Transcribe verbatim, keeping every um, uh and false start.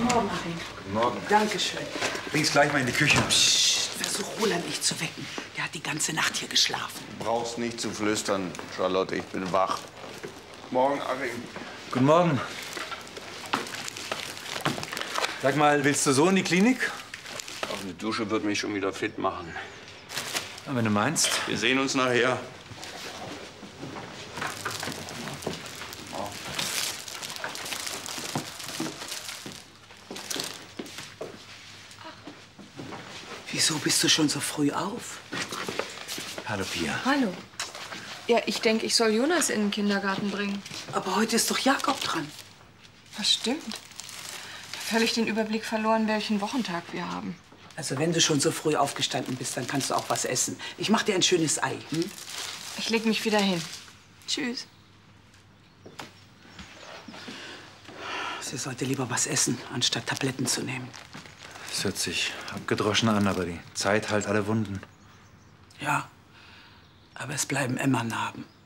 Morgen, Achim. Guten Morgen. Dankeschön. Bring's gleich mal in die Küche. Psst, versuch Roland nicht zu wecken. Der hat die ganze Nacht hier geschlafen. Du brauchst nicht zu flüstern, Charlotte, ich bin wach. Morgen, Achim. Guten Morgen. Sag mal, willst du so in die Klinik? Auch eine Dusche wird mich schon wieder fit machen. Ja, wenn du meinst. Wir sehen uns nachher. Wieso bist du schon so früh auf? Hallo, Pia. Hallo. Ja, ich denke, ich soll Jonas in den Kindergarten bringen. Aber heute ist doch Jakob dran. Das stimmt. Völlig den Überblick verloren, welchen Wochentag wir haben. Also wenn du schon so früh aufgestanden bist, dann kannst du auch was essen. Ich mach dir ein schönes Ei. Hm? Ich leg mich wieder hin. Tschüss. Sie sollte lieber was essen, anstatt Tabletten zu nehmen. Das hört sich abgedroschen an, aber die Zeit heilt alle Wunden. Ja, aber es bleiben immer Narben.